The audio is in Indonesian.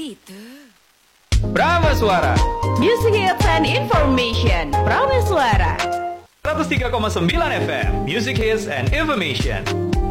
gitu. Prameswara Music Hits and Information. Prameswara 103,9 FM Music Hits and Information.